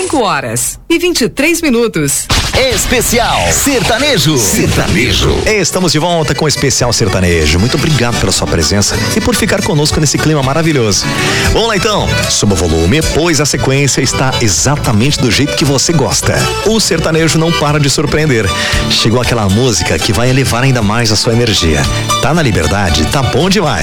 5h23. Especial Sertanejo. Estamos de volta com o Especial Sertanejo. Muito obrigado pela sua presença e por ficar conosco nesse clima maravilhoso. Vamos lá então, suba o volume, pois a sequência está exatamente do jeito que você gosta. O sertanejo não para de surpreender. Chegou aquela música que vai elevar ainda mais a sua energia. Tá na liberdade? Tá bom demais.